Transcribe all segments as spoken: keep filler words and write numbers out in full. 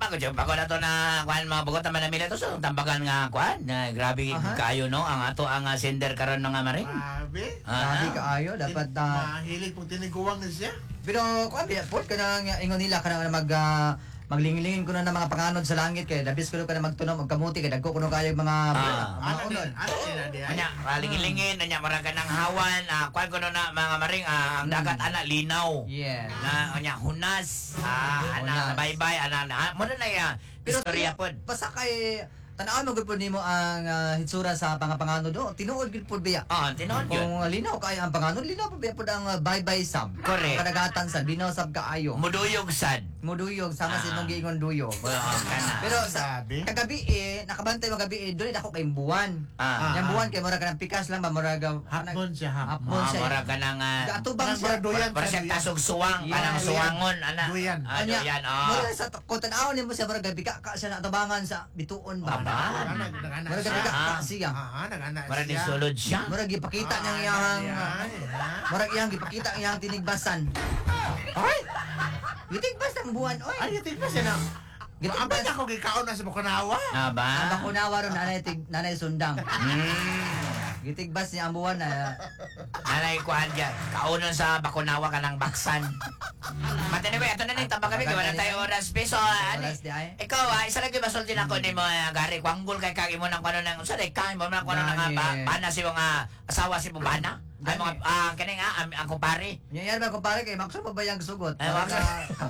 ko bago na to na kuan mga bugot naman na to so tambakan nga kuan na grabe Aha. kayo no ang ato ang uh, sender karon no nga maring. Grabe. Grabe Ah, kaayo dapat na Mahilig pong tiniguang na siya. pero kuan biya port kana nga ingon nila kana mag ah, maglingilingin ko na ng mga panganod sa langit kay labis ko na kana magtunom og kamuti kay dagko kuno kayo mga Ah. mga Ano din? unod. Ano din na di ay? Anya, kalingilingin, anya maraga ng hawan, ah, kuan ko no na mga maring ah, ang dagat ana linaw. Yes. Na anya hunas, ah, ana Hunas. bye-bye ana na. Mo na na ya. Pero Istorya tinuod- pod. basta kay tan-aon mo gud pod nimo ang ah, hitsura sa pangapanganod do. Tinuod gud pod biya. Oh, tinuod yun. Kung linaw kay ang panganod, linaw pod biya pod ang ah, bye-bye sab. Correct. Kadagatan sa linaw sab kaayo. Muduyog sad. Muduyog sama sa Ah. imong giingon duyog. Well, kana. Pero sa Grabe. kagabi eh, nakabantay mo gabi eh, doon ako kay buwan. Ah. Yang buwan kay mura ka ng pikas lang ba mura ka Hapon siya, hapon. hapon Mga siya. mura ka ng uh, Atubang Parang siya. duyan. para siya tasog suwang, Yes. kanang Duyan. suwangon, ana. Duyan. Ah, Anya, duyan, oh. mura sa kung tan-aw nimo siya mura gabi ka, ka siya natabangan sa bituon ba. Aba. Nag-anak Mura siya. gabi ka, Ah. ka siya. Ah, nag-anak Para siya. ni sulod siya. Mura gipakita Ah, niyang iyang yan, ha? mura iyang gipakita ang iyang tinigbasan. Ay! Gitigbas ang buwan oy. Ay, yatin pa siya na. Gitigbas. Abay na ako gikaon na sa Bukunawa. Aba. Ang bakunawa ron nanay tig nanay sundang. Hmm. Gitigbas niya ang buwan na Nanay kuhan dyan. Kaunon sa bakunawa ka ng baksan. Matindi ba? Ito na rin. Tabang kami. Wala tayo oras. Peso. Ani. Oras di ay. Ikaw, ah, isa lagi basol din ako ni mo, ah, Gary. Kwanggol kay kagi mo ng kano ng... Unsa day kay mo ng kano ng Gani. ba, bana si mga asawa si mo bana? Ay Gani. mga... Ah, kani nga, ang, ang kumpare. Yan yan ba kumpare kay makso pa ba yang sugot? Ay, wag-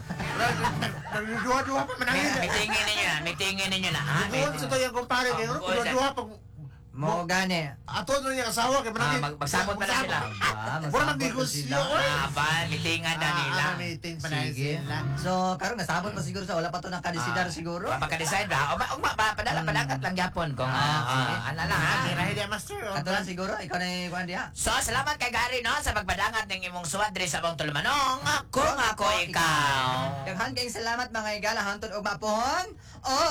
Nagduwa-duwa pa manangin. Mitingin ninyo na. Mitingin ninyo na. Ha? Doon sa to yung kumpare kayo. Oh, buwan siya. Duwa-duwa pa. Mo gani. Ato na yung asawa kay Ah, manangin. mag- magsamot pa na sila. Ah, Wala masabot negosyo. pa sila. oy. Ah, ba? Mitingan na nila. Ah, meeting pa na Sige. sila. So, karon nasabot pa siguro sa wala pa to ng kanisidar Ah, siguro. Pagka-decide ba? O ba? O ba? ba- Padala, padagat lang yapon kung... Ah, Ah, sige. ah, ano lang ha? Ah, kira hindi master. oh. Katulan siguro ikaw na kuan diha. So, salamat kay Gary, no? Sa pagbadangat ng imong suwad diri sa bang tulumanong. Kung ako ikaw. Daghan kayong salamat mga igala hantod og mapon. Oh,